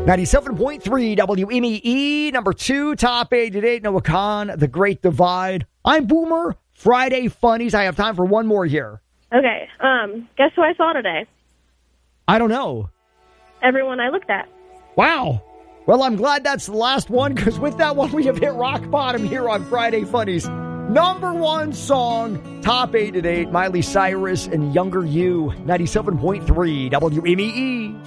97.3 WMEE, number 2, top 8 at 8, Noah Khan, The Great Divide. I'm Boomer, Friday Funnies. I have time for one more here. Okay, guess who I saw today? I don't know. Everyone I looked at. Wow. Well, I'm glad that's the last one, because with that one, we have hit rock bottom here on Friday Funnies. Number 1 song, top 8 at 8, Miley Cyrus and Younger You, 97.3 WMEE.